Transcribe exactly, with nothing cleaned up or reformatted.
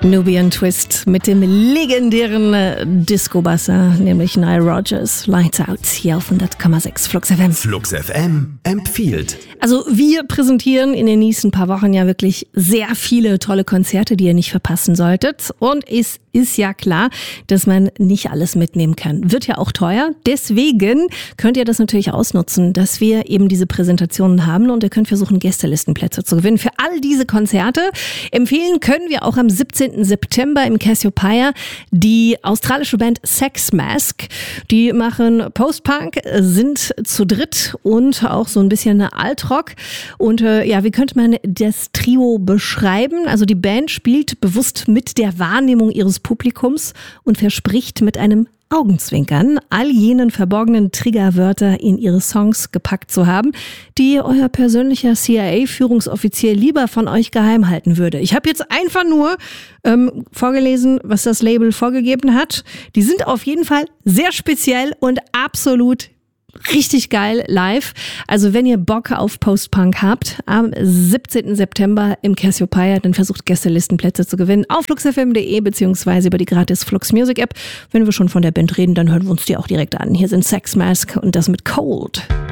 Nubian Twist mit dem legendären Disco-Basser, nämlich Nile Rodgers. Lights Out hier auf hundert Komma sechs Flux F M. Flux F M empfiehlt. Also wir präsentieren in den nächsten paar Wochen ja wirklich sehr viele tolle Konzerte, die ihr nicht verpassen solltet. Und es ist ja klar, dass man nicht alles mitnehmen kann. Wird ja auch teuer. Deswegen könnt ihr das natürlich ausnutzen, dass wir eben diese Präsentationen haben und ihr könnt versuchen, Gästelistenplätze zu gewinnen. Für all diese Konzerte empfehlen können wir auch am siebzehnten September im Cassiopeia die australische Band Sex Mask. Die machen Post-Punk, sind zu dritt und auch so ein bisschen Alt-Rock. Und äh, ja, wie könnte man das Trio beschreiben? Also die Band spielt bewusst mit der Wahrnehmung ihres Publikums und verspricht mit einem Augenzwinkern all jenen verborgenen Triggerwörter in ihre Songs gepackt zu haben, die euer persönlicher C I A-Führungsoffizier lieber von euch geheim halten würde. Ich habe jetzt einfach nur ähm, vorgelesen, was das Label vorgegeben hat. Die sind auf jeden Fall sehr speziell und absolut richtig geil live. Also wenn ihr Bock auf Post-Punk habt, am siebzehnten September im Cassiopeia, dann versucht Gästelistenplätze zu gewinnen auf flux f m punkt d e beziehungsweise über die gratis Flux Music App. Wenn wir schon von der Band reden, dann hören wir uns die auch direkt an. Hier sind Sex Mask und das mit Cold.